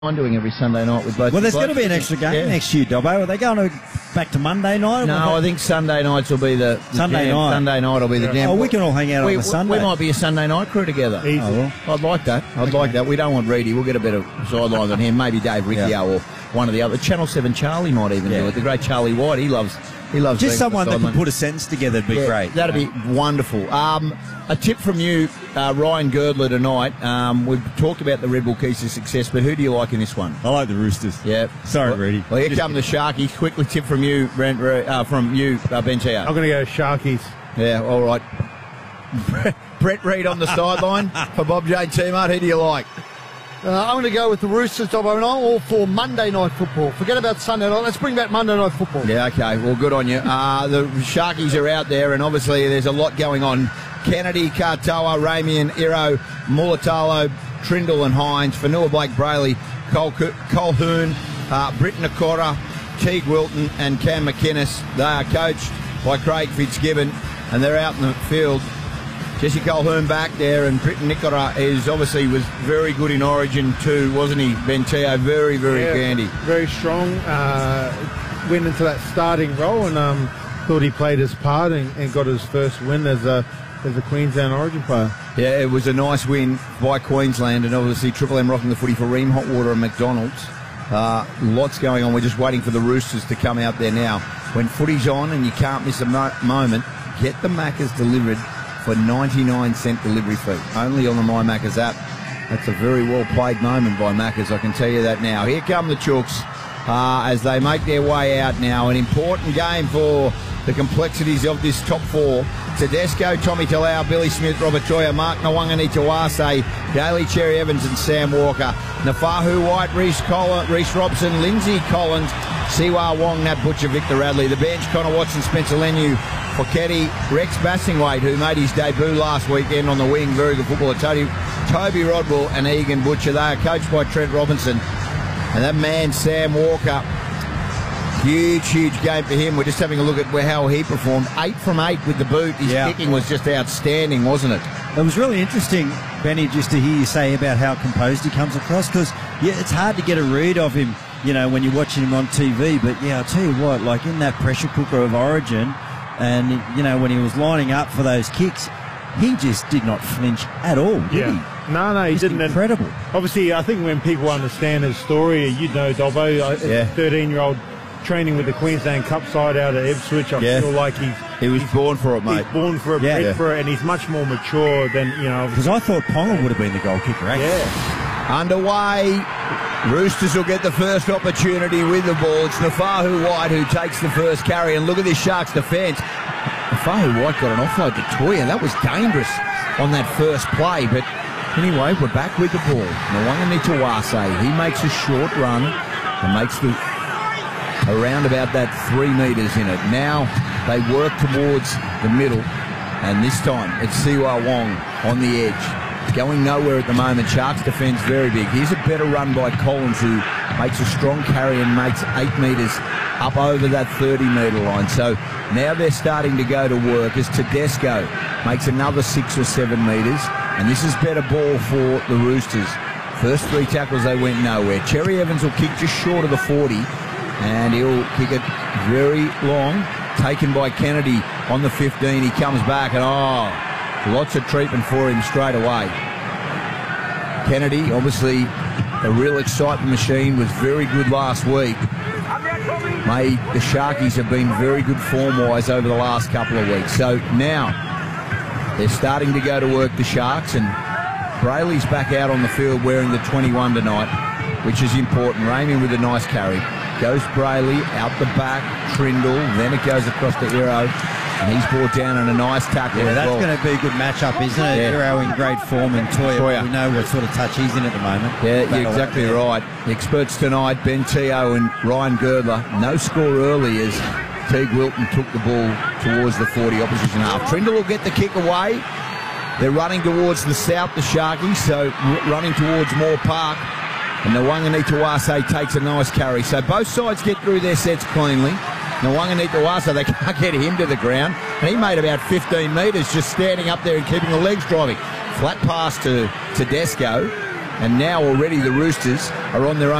I'm doing every Sunday night with both. Well, there's going to be an extra game next year, Dobbo. Are they going back to Monday night? No, I think Sunday nights will be the Sunday jam. night. Sunday night will be the jam. Oh, we can all hang out on the Sunday. We might be a Sunday night crew together. Oh, well. I'd like that. I'd like that. We don't want Reedy. We'll get a better sideline than him. Maybe Dave Riccio or one of the other. Channel 7 Charlie might even do it. The great Charlie White. He loves just someone that can put a sentence together would be great. That'd be wonderful. A tip from you, Ryan Girdler, tonight. We've talked about the Red Bull keys to success, but who do you like in this one? I like the Roosters. Yeah. Sorry, Reedy. Well, here come the Sharkies. Quickly tip from you, Ben Chao. I'm going to go Sharkies. Yeah, all right. Brett Reed on the sideline for Bob J. T-Mart. Who do you like? I'm going to go with the Roosters, Dobbo, and I'm all for Monday night football. Forget about Sunday night. Let's bring back Monday night football. Yeah, okay. Well, good on you. The Sharkies are out there, and obviously there's a lot going on. Kennedy, Katoa, Ramian, Iro, Mulatalo, Trindle and Hines, Fanua Blake Brayley, Colhoun, Britton Nakora, Teague Wilton and Cam McInnes. They are coached by Craig Fitzgibbon, and they're out in the field. Jesse Colhoun back there, and Britton Nikora was very good in Origin too, wasn't he, Ben Teo? Very, very handy. Very strong. Went into that starting role and thought he played his part and got his first win as a Queensland Origin player. Yeah, it was a nice win by Queensland, and obviously Triple M rocking the footy for Ream Hotwater and McDonald's. Lots going on. We're just waiting for the Roosters to come out there now. When footy's on and you can't miss a moment, get the Maccas delivered for 99-cent delivery fee. Only on the My Maccas app. That's a very well-played moment by Maccas, I can tell you that now. Here come the Chooks as they make their way out now. An important game for the complexities of this top four. Tedesco, Tommy Talau, Billy Smith, Robert Choya, Mark Nawangani Tawase, Daly Cherry Evans and Sam Walker. Nafahu White, Reece Robson, Lindsay Collins, Siwa Wong, Nat Butcher, Victor Radley. The bench, Connor Watson, Spencer Lenu, Foketi, Rex Bassingwaite, who made his debut last weekend on the wing. Very good footballer. Toby Rodwell and Egan Butcher. They are coached by Trent Robinson. And that man, Sam Walker, huge game for him. We're just having a look at how he performed. 8 from 8 with the boot. His kicking was just outstanding, wasn't it? It was really interesting, Benny, just to hear you say about how composed he comes across, because, it's hard to get a read of him, when you're watching him on TV. But, I'll tell you what, like in that pressure cooker of Origin, and, when he was lining up for those kicks, he just did not flinch at all, did he? No, he didn't. Incredible. Obviously, I think when people understand his story, Dobbo, 13-year-old training with the Queensland Cup side out of Ipswich, I feel like he was born for it, mate. He's born for it, bred for it, and he's much more mature than, Because I thought Ponga would have been the goal kicker, eh? Yeah. Underway. Roosters will get the first opportunity with the ball. It's Nafahu White who takes the first carry, and look at this Sharks defence. Nafahu White got an offload to Toya. That was dangerous on that first play, but anyway, we're back with the ball. Nawangani Tawase, he makes a short run and makes around about that 3 metres in it. Now they work towards the middle, and this time it's Siwa Wong on the edge. Going nowhere at the moment. Sharks defence very big. Here's a better run by Collins, who makes a strong carry and makes 8 metres up over that 30-metre line. So now they're starting to go to work as Tedesco makes another 6 or 7 metres, and this is better ball for the Roosters. First 3 tackles, they went nowhere. Cherry Evans will kick just short of the 40, and he'll kick it very long. Taken by Kennedy on the 15. He comes back, and lots of treatment for him straight away. Kennedy, obviously a real excitement machine, was very good last week. The Sharkies have been very good form-wise over the last couple of weeks. So now they're starting to go to work, the Sharks, and Brayley's back out on the field wearing the 21 tonight, which is important. Ramian with a nice carry. Goes Brayley out the back, Trindle, then it goes across to Iro, and he's brought down on a nice tackle. Yeah, that's going to be a good matchup, isn't it? Iro in great form, and Toya, we know what sort of touch he's in at the moment. Yeah, you're exactly right. The experts tonight, Ben Teo and Ryan Girdler. No score early as Teague Wilton took the ball towards the 40 opposition half. Trindle will get the kick away. They're running towards the south, the Sharkies, so running towards Moore Park. And Nawangani Tawase takes a nice carry. So both sides get through their sets cleanly. Nawangani Tawase, they can't get him to the ground. And he made about 15 metres just standing up there and keeping the legs driving. Flat pass to Tedesco. And now already the Roosters are on their own